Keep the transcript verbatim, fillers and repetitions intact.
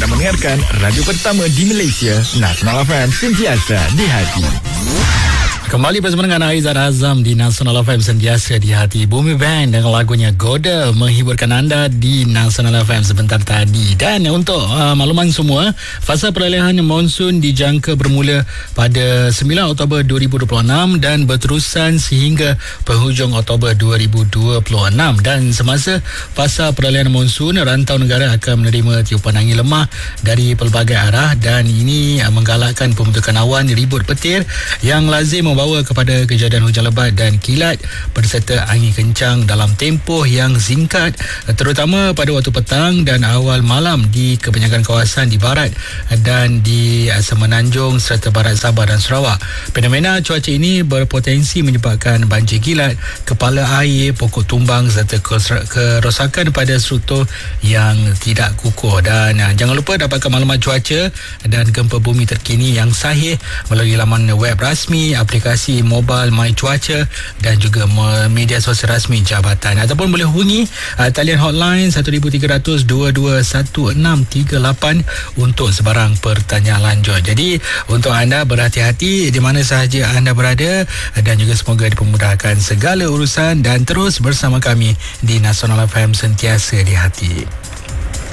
Anda mendengarkan radio pertama di Malaysia, Nasional F M, sentiasa di hati. Kembali bersama dengan Aizat Azam di Nasional F M, sentiasa di hati. Bumi Band dengan lagunya Goda menghiburkan anda di Nasional F M sebentar tadi. Dan untuk uh, makluman semua, fasa peralihan monsun dijangka bermula pada sembilan Oktober dua ribu dua puluh enam dan berterusan sehingga penghujung Oktober dua ribu dua puluh enam. Dan semasa fasa peralihan monsun, rantau negara akan menerima tiupan angin lemah dari pelbagai arah, dan ini uh, menggalakkan pembentukan awan ribut petir yang lazim membawa kepada kejadian hujan lebat dan kilat berserta angin kencang dalam tempoh yang singkat, terutama pada waktu petang dan awal malam di kebanyakan kawasan di barat dan di Semenanjung serta barat Sabah dan Sarawak. Fenomena cuaca ini berpotensi menyebabkan banjir kilat, kepala air, pokok tumbang serta kerosakan pada struktur yang tidak kukuh. Dan jangan lupa dapatkan maklumat cuaca dan gempa bumi terkini yang sahih melalui laman web rasmi, aplikasi mobile My Cuaca dan juga media sosial rasmi jabatan, ataupun boleh hubungi uh, talian hotline one three zero zero two two one six three eight untuk sebarang pertanyaan lanjut. Jadi untuk anda berhati-hati di mana sahaja anda berada, dan juga semoga dipermudahkan segala urusan, dan terus bersama kami di Nasional F M, sentiasa di hati.